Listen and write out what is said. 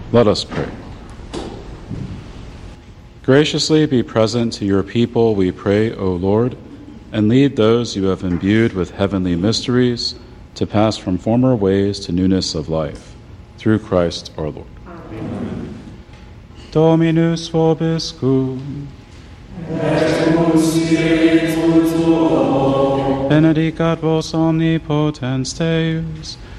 Let us pray. Graciously be present to your people, we pray, O Lord, and lead those you have imbued with heavenly mysteries to pass from former ways to newness of life. Through Christ our Lord. Amen. Dominus vobiscum. Benedicat vos omnipotens Deus,